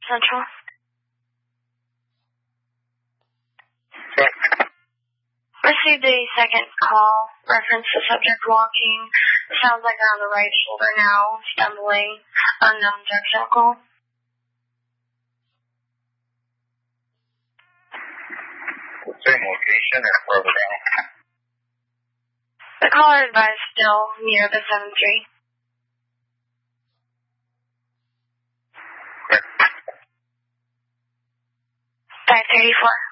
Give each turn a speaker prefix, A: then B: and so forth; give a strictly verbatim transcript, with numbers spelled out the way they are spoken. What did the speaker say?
A: Central.
B: Okay.
A: Received a second call. Reference to subject walking. Sounds like they're on the right shoulder now. Stumbling. Unknown drug alcohol.
B: Same location or further down?
A: The caller advised still near the seven three.
B: Okay.
A: five thirty-four.